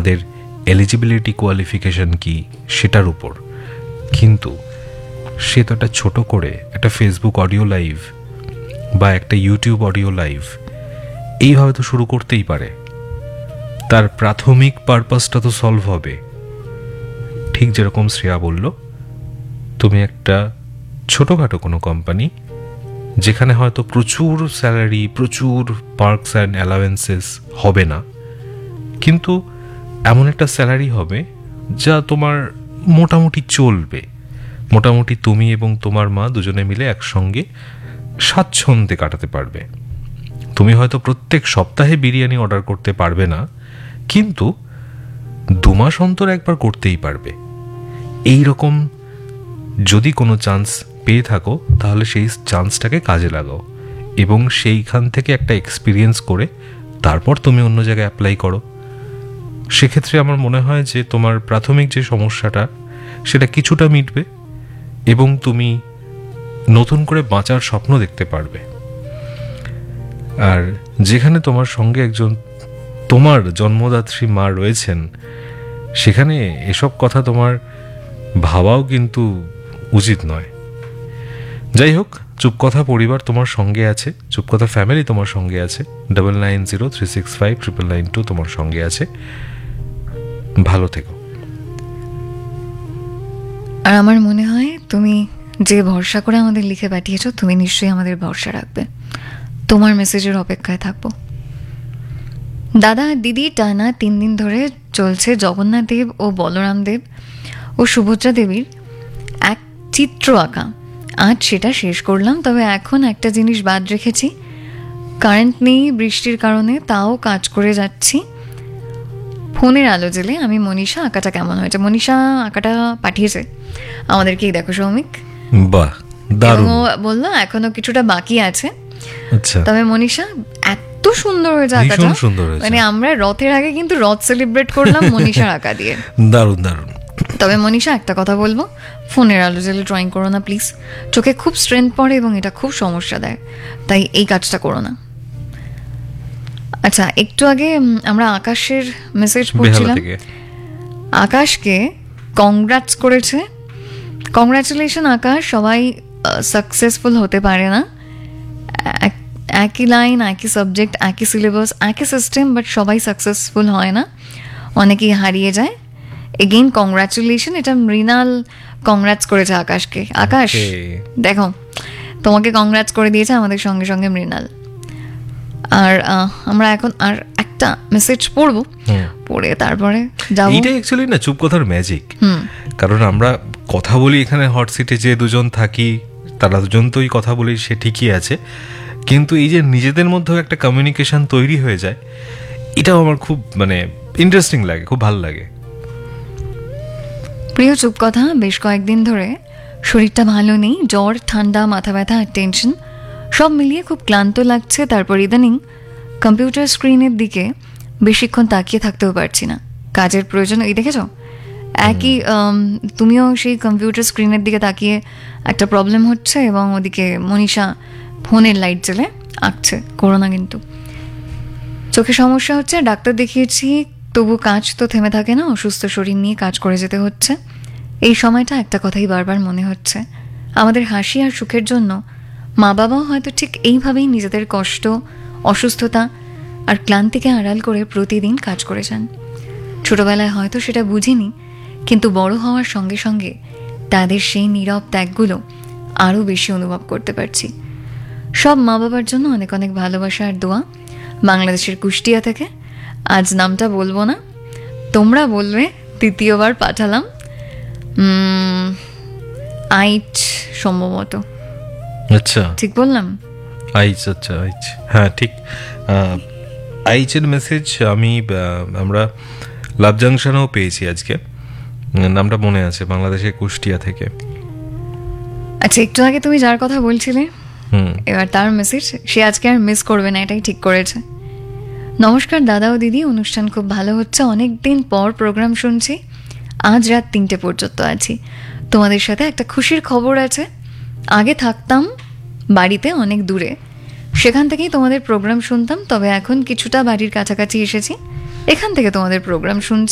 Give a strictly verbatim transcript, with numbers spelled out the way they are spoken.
তাদের eligibility qualification কি সেটার উপর। কিন্তু সে তো একটা ছোটো করে একটা ফেসবুক অডিও লাইভ বা একটা ইউটিউব অডিও লাইভ এইভাবে তো শুরু করতেই পারে। তার প্রাথমিক পারপাসটা তো সলভ হবে। ঠিক যেরকম শ্রেয়া বলল, তুমি একটা ছোটোখাটো কোনো কোম্পানি যেখানে হয়তো প্রচুর স্যালারি, প্রচুর পার্কস অ্যান্ড অ্যালাওয়েন্সেস হবে না, কিন্তু এমন একটা স্যালারি হবে যা তোমার মোটামুটি চলবে, মোটামুটি তুমি এবং তোমার মা দুজনে মিলে একসঙ্গে স্বাচ্ছন্দ্যে কাটাতে পারবে। তুমি হয়তো প্রত্যেক সপ্তাহে বিরিয়ানি অর্ডার করতে পারবে না, কিন্তু দু মাস অন্তর একবার করতেই পারবে। এই রকম যদি কোনো চান্স পেয়ে থাকো তাহলে সেই চান্সটাকে কাজে লাগাও এবং সেইখান থেকে একটা এক্সপিরিয়েন্স করে তারপর তুমি অন্য জায়গায় অ্যাপ্লাই করো। সেক্ষেত্রে আমার মনে হয় যে তোমার প্রাথমিক যে সমস্যাটা সেটা কিছুটা মিটবে এবং তুমি নতুন করে বাঁচার স্বপ্ন দেখতে পারবে। আর যেখানে তোমার সঙ্গে একজন তোমার জন্মদাত্রী মা রয়েছেন, সেখানে এসব কথা তোমার ভাবাও কিন্তু উচিত নয়। যাই হোক, চুপকথা পরিবার তোমার সঙ্গে আছে, চুপকথা ফ্যামিলি তোমার সঙ্গে আছে, double nine zero three six five triple nine two তোমার সঙ্গে আছে। ভালো থেকো। আর আমার মনে হয় তুমি যে ভরসা করে আমাদের লিখে পাঠিয়েছো, তুমি নিশ্চয়ই আমাদের ভরসা রাখবে। তোমার মেসেজের অপেক্ষায় থাকবো। দাদা আর দিদি টানা তিন দিন ধরে চলছে জগন্নাথ দেব ও বলরাম দেব ও সুভদ্রা দেবীর এক চিত্র আঁকা। আজ সেটা শেষ করলাম, তবে এখন একটা জিনিস বাদ রেখেছি। কারেন্ট নেই বৃষ্টির কারণে, তাও কাজ করে যাচ্ছি। ফোনের আলো জেলে আমি মনীষা আঁকাটা কেমন হয়েছে। মনীষা আঁকাটা পাঠিয়েছে আমাদেরকেই, দেখো সৌমিক। বাহ, দারুণ। বললো এখনো কিছুটা বাকি আছে। আচ্ছা, তবে মনীষা এত সুন্দর হয়েছে আঁকাটা, মানে আমরা রথের আগে কিন্তু রথ সেলিব্রেট করলাম মনীষার আঁকা দিয়ে। দারুণ দারুণ। তবে মনীষা একটা কথা বলবো, ফোনের আলো জেলে ড্রয়িং করো না প্লিজ। চোখে খুব স্ট্রেন্থ পড়ে এবং এটা খুব সমস্যা দেয়, তাই এই কাজটা করো না। আচ্ছা, একটু আগে আমরা আকাশের মেসেজ পড়ছিলাম। আকাশকে কংগ্রাটস করেছে। কংগ্রাচুলেশন আকাশ। সবাই সাকসেসফুল হতে পারে না, একই লাইন, একই সাবজেক্ট, একই সিলেবাস, একই সিস্টেম, বাট সবাই সাকসেসফুল হয় না, অনেকেই হারিয়ে যায়। Again congratulation. এটা মৃণাল কংগ্রাটস করেছে আকাশকে। আকাশ দেখো, তোমাকে কংগ্রাটস করে দিয়েছে আমাদের সঙ্গে সঙ্গে মৃণাল। আর আমরা এখন আর একটা মেসেজ পড়বো, পড়ে তারপরে যাবো। এইটা অ্যাকচুয়ালি না চুপকথার ম্যাজিক। কারণ আমরা কথা বলি এখানে হট সিটে, যে দুজন থাকি তারা দুজন তোই কথা বলি, সে ঠিকই আছে, কিন্তু এই যে নিজেদের মধ্যেও একটা কমিউনিকেশন তৈরি হয়ে যায়, এটাও আমার খুব মানে ইন্টারেস্টিং লাগে, খুব ভালো লাগে। প্রিয় চুপকথা, বেশ কয়েকদিন ধরে শরীরটা ভালো নেই, জ্বর, ঠান্ডা, মাথা ব্যথা আর টেনশন সব মিলিয়ে খুব ক্লান্ত লাগছে। তারপর ইদানিং কম্পিউটার স্ক্রিনের দিকে বেশিক্ষণ তাকিয়ে থাকতেও পারছি না, কাজের প্রয়োজন। এই দেখেছ, একই তুমিও সেই কম্পিউটার স্ক্রিনের দিকে তাকিয়ে একটা প্রবলেম হচ্ছে এবং ওদিকে মনীষা ফোনের লাইট জ্বেলে আঁকছে। করোনা কিন্তু চোখে সমস্যা হচ্ছে, ডাক্তার দেখিয়েছি, তবু কাজ তো থেমে থাকে না, অসুস্থ শরীর নিয়ে কাজ করে যেতে হচ্ছে। এই সময়টা একটা কথাই বারবার মনে হচ্ছে, আমাদের হাসি আর সুখের জন্য মা বাবাও হয়তো ঠিক এইভাবেই নিজেদের কষ্ট, অসুস্থতা আর ক্লান্তিকে আড়াল করে প্রতিদিন কাজ করে যান। ছোটবেলায় হয়তো সেটা বুঝিনি, কিন্তু বড় হওয়ার সঙ্গে সঙ্গে তাদের সেই নীরব ত্যাগগুলো আরও বেশি অনুভব করতে পারছি। সব মা বাবার জন্য অনেক অনেক ভালোবাসা আর দোয়া। বাংলাদেশের কুষ্টিয়া থেকে, আজ নামটা বলবো না, তোমরা বলবে, তৃতীয়বার পাঠালাম। আইচ সম্ভবত। আচ্ছা, ঠিক বললাম? আইচ, আচ্ছা আইচ, হ্যাঁ ঠিক। আইচের মেসেজ আমি আমরা লাভ জাংশনেও পেয়েছি আজকে, নামটা মনে আছে, বাংলাদেশের কুষ্টিয়া থেকে। আচ্ছা, একটু আগে তুমি যার কথা বলছিলে, এবার তার মেসেজ, সে আজকে আর মিস করবে না, এটাই ঠিক করেছে। নমস্কার দাদা ও দিদি, অনুষ্ঠান খুব ভালো হচ্ছে, অনেক দিন পর প্রোগ্রাম শুনছি, আজ রাত তিনটে পর্যন্ত আছি তোমাদের সাথে। একটা খুশির খবর আছে, আগে থাকতাম বাড়িতে অনেক দূরে, সেখান থেকেই তোমাদের প্রোগ্রাম শুনতাম, তবে এখন কিছুটা বাড়ির কাছাকাছি এসেছি, এখান থেকে তোমাদের প্রোগ্রাম শুনছি।